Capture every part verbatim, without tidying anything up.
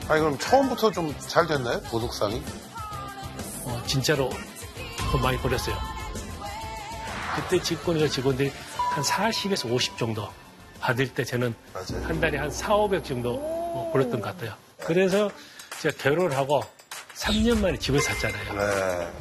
아니, 그럼 처음부터 좀 잘 됐나요? 도둑상이? 어, 진짜로 돈 많이 벌었어요. 그때 직권에서 직원들이 한 사십에서 오십 정도 받을 때 저는 맞아요. 한 달에 한 사오백 정도 뭐 벌었던 것 같아요. 그래서 제가 결혼을 하고 삼 년 만에 집을 샀잖아요. 네.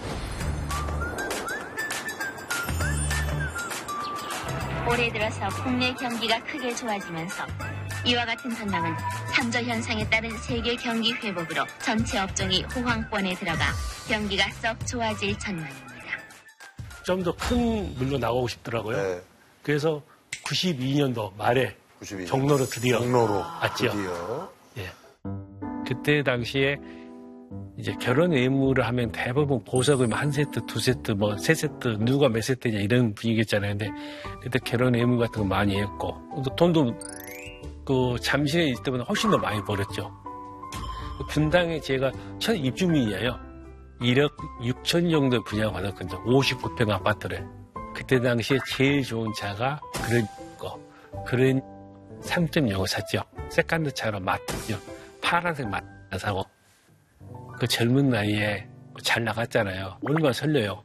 올해 들어서 국내 경기가 크게 좋아지면서 이와 같은 전망은 삼저 현상에 따른 세계 경기 회복으로 전체 업종이 호황권에 들어가 경기가 썩 좋아질 전망입니다. 좀 더 큰 물로 나오고 싶더라고요. 네. 그래서 구십이 년도 말에 구십이 년. 종로로 드디어 종로로 왔죠. 드디어. 예. 그때 당시에 이제 결혼 의무를 하면 대부분 보석을 한 세트, 두 세트, 뭐 세 세트, 누가 몇 세트냐 이런 분위기였잖아요. 근데 그때 결혼 의무 같은 거 많이 했고 또 돈도 그 잠실에 있을 때보다 훨씬 더 많이 벌었죠. 분당에 제가 첫 입주민이에요. 일억 육천 정도 분양 받았거든요. 오십구 평 아파트를. 그때 당시에 제일 좋은 차가 그런 거, 그런 삼 점 영을 샀죠. 세컨드 차로 맞죠. 파란색 맞 사고. 그 젊은 나이에 잘 나갔잖아요. 얼마나 설레요.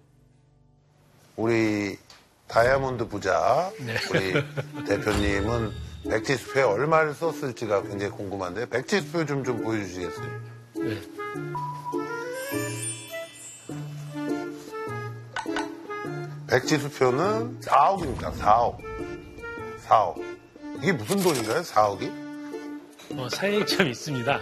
우리 다이아몬드 부자, 네. 우리 대표님은 백지수표에 얼마를 썼을지가 굉장히 궁금한데 백지수표 좀, 좀 보여주시겠어요? 네. 백지수표는 사억입니다. 사억. 사억. 이게 무슨 돈인가요? 사억이? 어, 사행점이 있습니다.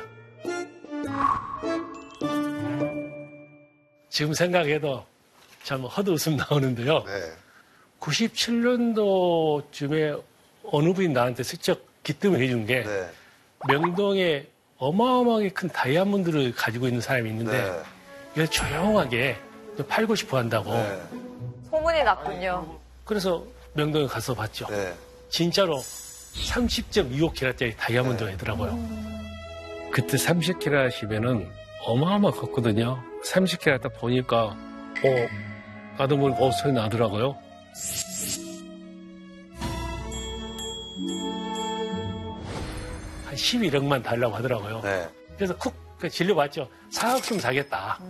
지금 생각해도 참 헛웃음 나오는데요. 네. 구십칠 년도쯤에 어느 분이 나한테 슬쩍 기뜸을 해준 게 네. 명동에 어마어마하게 큰 다이아몬드를 가지고 있는 사람이 있는데 네. 이걸 조용하게 팔고 싶어 한다고. 네. 소문이 났군요. 그래서 명동에 가서 봤죠. 네. 진짜로 삼십 점 이오 캐럿짜리 다이아몬드가 네. 있더라고요. 그때 삼십 캐럿이면은 어마어마 컸거든요. 삼십 캐럿 딱 보니까 어, 나도 모르게 어 소리 나더라고요. 한 십일억만 달라고 하더라고요. 네. 그래서 쿡 질려봤죠. 사억 좀 사겠다.